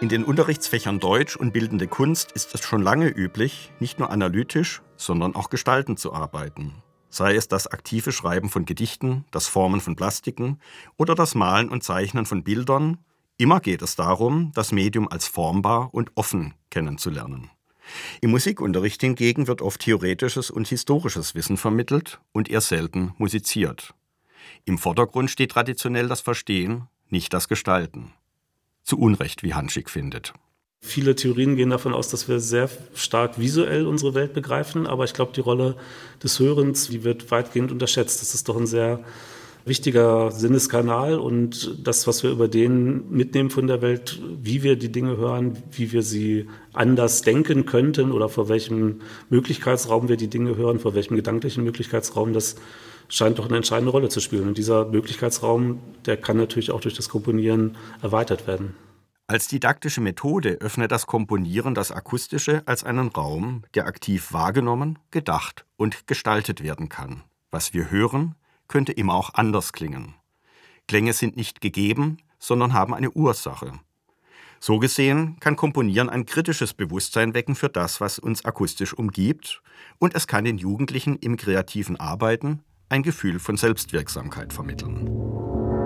In den Unterrichtsfächern Deutsch und Bildende Kunst ist es schon lange üblich, nicht nur analytisch, sondern auch gestaltend zu arbeiten. Sei es das aktive Schreiben von Gedichten, das Formen von Plastiken oder das Malen und Zeichnen von Bildern, immer geht es darum, das Medium als formbar und offen kennenzulernen. Im Musikunterricht hingegen wird oft theoretisches und historisches Wissen vermittelt und eher selten musiziert. Im Vordergrund steht traditionell das Verstehen, nicht das Gestalten. Zu Unrecht, wie Hanschig findet. Viele Theorien gehen davon aus, dass wir sehr stark visuell unsere Welt begreifen, aber ich glaube, die Rolle des Hörens, die wird weitgehend unterschätzt. Das ist doch ein sehr wichtiger Sinneskanal und das, was wir über den mitnehmen von der Welt, wie wir die Dinge hören, wie wir sie anders denken könnten oder vor welchem Möglichkeitsraum wir die Dinge hören, vor welchem gedanklichen Möglichkeitsraum, das scheint doch eine entscheidende Rolle zu spielen. Und dieser Möglichkeitsraum, der kann natürlich auch durch das Komponieren erweitert werden. Als didaktische Methode öffnet das Komponieren das Akustische als einen Raum, der aktiv wahrgenommen, gedacht und gestaltet werden kann. Was wir hören, könnte immer auch anders klingen. Klänge sind nicht gegeben, sondern haben eine Ursache. So gesehen kann Komponieren ein kritisches Bewusstsein wecken für das, was uns akustisch umgibt, und es kann den Jugendlichen im kreativen Arbeiten ein Gefühl von Selbstwirksamkeit vermitteln.